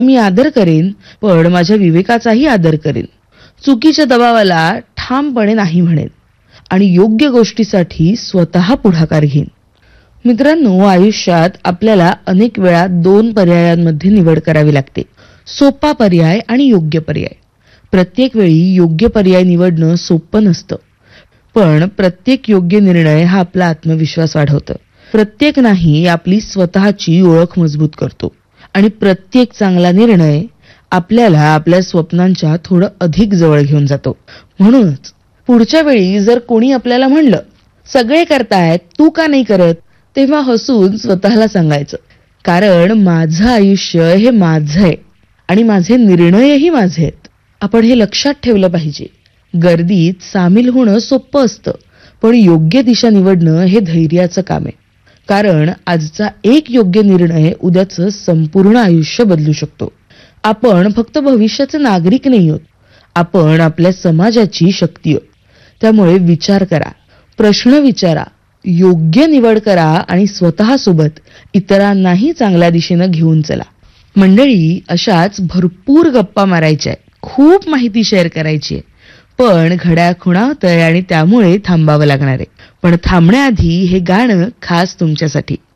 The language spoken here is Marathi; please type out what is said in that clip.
मी आदर करेन, पण माझ्या विवेकाचाही आदर करेन. चुकीच्या दबावाला ठामपणे नाही म्हणेन आणि योग्य गोष्टीसाठी स्वतः पुढाकार घेईन. मित्रांनो, आयुष्यात आपल्याला अनेक वेळा दोन पर्यायांमध्ये निवड करावी लागते. सोपा पर्याय आणि योग्य पर्याय. प्रत्येक वेळी योग्य पर्याय निवडणं सोपं नसतं, पण प्रत्येक योग्य निर्णय हा आपला आत्मविश्वास वाढवतो. प्रत्येक नाही आपली स्वतःची ओळख मजबूत करतो आणि प्रत्येक चांगला निर्णय आपल्याला आपल्या स्वप्नांच्या थोडं अधिक जवळ घेऊन जातो. म्हणूनच पुढच्या वेळी जर कोणी आपल्याला म्हणलं, सगळे करतायत तू का नाही करत, तेव्हा हसून स्वतःला सांगायचं, कारण माझं आयुष्य हे माझं आहे आणि माझे निर्णयही माझे आहेत. आपण हे लक्षात ठेवलं पाहिजे. गर्दीत सामील होणं सोपं असतं, पण योग्य दिशा निवडणं हे धैर्याचं काम आहे. कारण आजचा एक योग्य निर्णय उद्याचं संपूर्ण आयुष्य बदलू शकतो. आपण फक्त भविष्याचे नागरिक नाही आहोत, आपण आपल्या समाजाची शक्ती आहोत. त्यामुळे विचार करा, प्रश्न विचारा, योग्य निवड करा आणि स्वतःसोबत इतरांनाही चांगल्या दिशेनं घेऊन चला. मंडळी, अशाच भरपूर गप्पा मारायच्या आहेत, खूप माहिती शेअर करायची आहे, पण घड्याळ खुणावतंय आणि त्यामुळे थांबावं लागणार आहे. पण थांबण्याआधी हे गाणं खास तुमच्यासाठी.